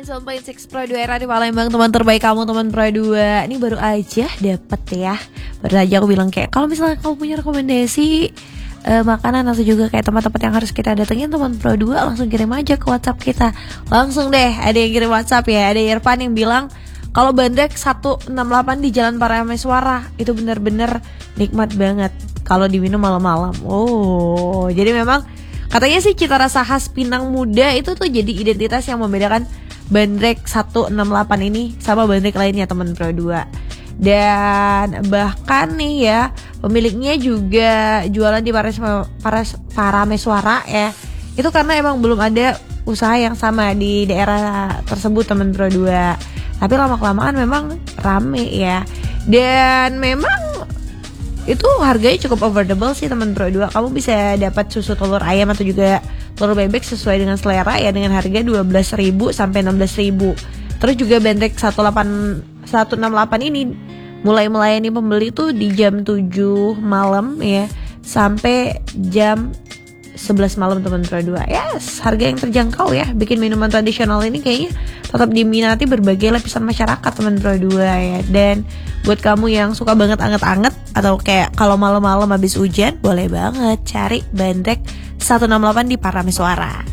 101.6 Pro 2 era di Palembang, teman terbaik kamu, teman Pro 2. Ini baru aja dapet ya. Baru aja aku bilang kayak kalau misalnya kamu punya rekomendasi makanan atau juga kayak tempat-tempat yang harus kita datengin, teman Pro 2, langsung kirim aja ke WhatsApp kita. Langsung deh, ada yang kirim WhatsApp ya. Ada Irfan yang bilang kalau bandrek 168 di Jalan Parameswara itu bener-bener nikmat banget kalau diminum malam-malam. Oh, jadi memang katanya sih cita rasa khas Pinang Muda itu tuh jadi identitas yang membedakan bandrek 168 ini sama bandrek lainnya, teman Pro 2. Dan bahkan nih ya, pemiliknya juga jualan di Parameswara ya. Itu karena emang belum ada usaha yang sama di daerah tersebut, teman Pro 2. Tapi lama-kelamaan memang rame ya. Dan memang itu harganya cukup affordable sih, teman Pro 2. Kamu bisa dapat susu telur ayam atau juga telur bebek sesuai dengan selera ya, dengan harga 12.000 sampai 16.000. Terus juga bandrek 168 ini mulai melayani pembeli tuh di jam 7 malam ya sampai jam 11 malam, teman Pro 2. Yes, harga yang terjangkau ya. Bikin minuman tradisional ini kayaknya tetap diminati berbagai lapisan masyarakat, teman Pro 2 ya. Dan buat kamu yang suka banget anget-anget atau kayak kalau malam-malam habis hujan, boleh banget cari bandrek 168 di Parameswara.